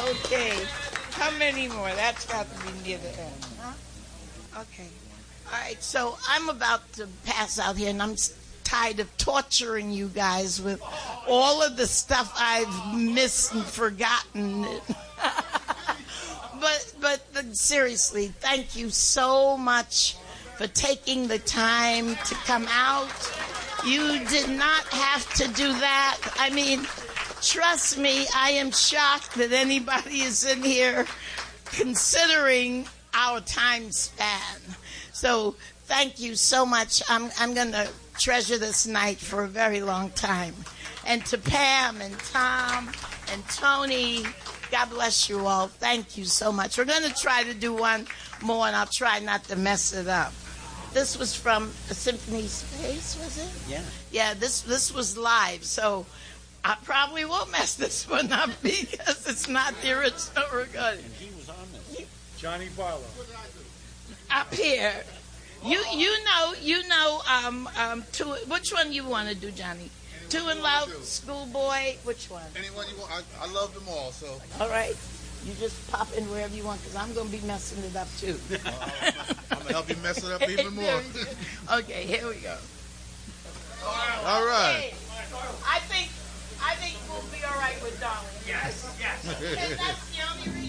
Okay. How many more? That's got to be near the end, huh? Okay. All right. So I'm about to pass out here, and I'm tired of torturing you guys with all of the stuff I've missed and forgotten. but seriously, thank you so much for taking the time to come out. You did not have to do that. I mean, trust me, I am shocked that anybody is in here considering our time span. So thank you so much. I'm going to treasure this night for a very long time. And to Pam and Tom and Tony, God bless you all. Thank you so much. We're going to try to do one more, and I'll try not to mess it up. This was from Symphony Space, was it? Yeah. Yeah, this was live, so I probably will mess this one up because it's not the original recording. And he was on this. Johnny Barlow. Up here. You know, two, which one you want to do, Johnny? Two and Loud, Schoolboy, which one? Anyone you want. I love them all, so. All right. You just pop in wherever you want, because I'm going to be messing it up, too. I'm going to help you mess it up even more. Okay, here we go. All right. I think we'll be all right with Darling. Yes. And that's the only reason.